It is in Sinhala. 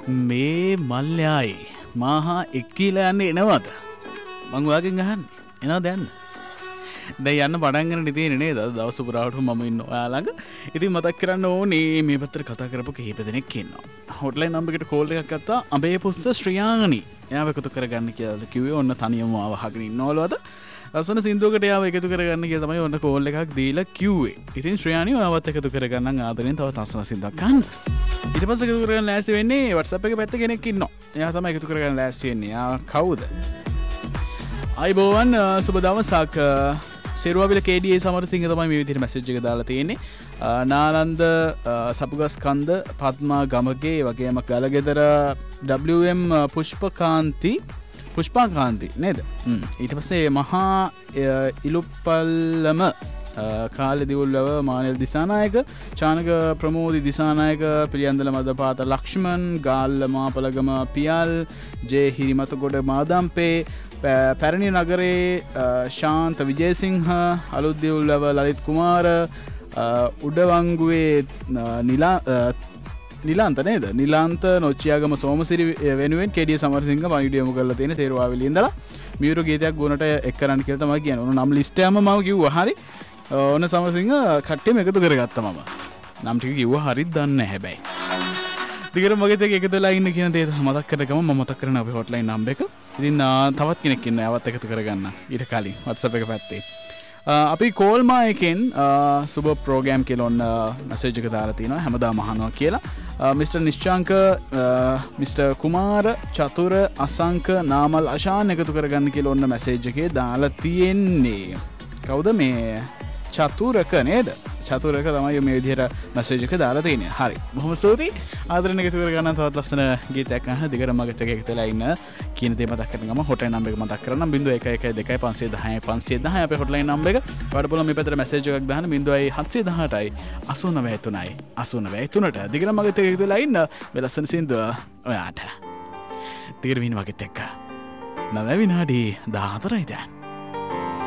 මේ මල්ලයයි මාහා එක්කීලා යන්න එනවද? මං ඔයාගෙන් අහන්නේ. එනවා දැන්. දැන් යන්න පටන් ගන්න ඉතින් නේද? දවස් පුරාවටම මම ඉන්න ඔයා ළඟ. ඉතින් මතක් කරන්න ඕනේ මේ පැත්තට කතා කරපු කීප දෙනෙක් ඉන්නවා. හොට්ලයින් නම්බර් එකට කෝල් එකක් ගත්තා. අඹේ පුස්ස ශ්‍රියානි. එයාව එකතු කරගන්න කියලා කිව්වේ. ඔන්න තනියම ආව අහගෙන ඉන්නවලුද? ලස්සන සින්දුවකට එයාව එකතු කරගන්න කියලා තමයි ඔන්න කෝල් එකක් දීලා කිව්වේ. ඉතින් ශ්‍රියානි ඔයාවත් එකතු කරගන්න ආදරෙන් තව ලස්සන සින්දුවක් අහන්න. ඊට පස්සේ එකතු කරගන්න ලෑස්ති වෙන්නේ WhatsApp එකේ පැත්තේ කෙනෙක් ඉන්නවා. එයා තමයි එකතු කරගන්න ලෑස්ති වෙන්නේ. එයා කවුද? අයිබෝවන් සුබ දවසක්. සෙරුවවිල KDA සමරසිංහ තමයි මේ විදිහට මැසේජ් එක දාලා තියෙන්නේ. නාලන්ද සපුගස්කන්ද පද්මා ගමගේ වගේම ගලගෙදර WM පුෂ්පාකාන්ති නේද? ඊට පස්සේ මහා ඉලුප්පල්ලම කාලදිවුල්ලව මානෙල් දිසානායක චානක ප්‍රමෝදි දිසානායක පිළියන්දල මදපාත ලක්ෂ්මන් ගාල්ල මාපලගම පියල් ජේ හිරිමතගොඩ මාදම්පේ පැරණි නගරේ ශාන්ත විජේසිංහ අලුත්දිවුල්ලව ලලිත් කුමාර උඩවංගුවේ නිලාන්ත නේද? නිලාන්ත නොච්චියාගම සෝමසිරි වෙනුවෙන් KDA සමරසිංහ පණිවිඩය යොමු කරලා තියෙන තේරුවාවිල ඉඳලා මියුරු ගීතයක් ගුණට එක් කරන්න කියලා තමයි කියන්නේ. ඔන්න නම් ලිස්ට් එකම මම කිව්වා. හරි. ඔන්න සමරසිංහ කට්ටියම එකතු කරගත්තා මම. නම් ටික කිව්වා හරියට දන්නේ නැහැ හැබැයි. දිගට මගෙත් එක්ක එකතු වෙලා ඉන්න කියන දේ මතක් කරගම මම මතක් කරන අපේ හොට්ලයින් නම්බර් එක. ඉතින් තවත් කෙනෙක් ඉන්නවා. එයාවත් එකතු කරගන්න. ඊට කලින් WhatsApp එක පැත්තේ. අපි කෝල්මා එකෙන් සුබ ප්‍රෝග්‍රෑම් කියලා ඔන්න මැසේජ් එක දාලා තිනවා. හැමදාම අහනවා කියලා. මිස්ටර් නිශ්චාංක මිස්ටර් කුමාර චතුර අසංක නාමල් අශාන් එකතු කරගන්න කියලා ඔන්න මැසේජ් එකේ දාලා තියෙන්නේ. කවුද මේ චතුරක නේද? චතුරක තමයි මේ විදිහට මැසේජ් එක දාලා තියෙන්නේ. හරි. බොහොම ස්තුතියි. ආදරෙන් එකතු කරගන්න තවත් ලස්සන ගීතයක් අහන්න දිගට මගට එකතුලා ඉන්න කියන දේ මතක් කරන ගම හොට්ලයින් නම්බර් එක මතක් කරගන්න 0112 510 510 අපේ හොට්ලයින් නම්බර් එක. ඔයාලට පුළුවන් මේ පැත්තට මැසේජ් එකක් දාන්න 0718යි 893යි 893ට දිගට මගට එකතුලා ඉන්න මේ ලස්සන සින්දුව ඔයාට. දිගට වින් වගේත් එක්ක 9 විනාඩි 14යි දැන්.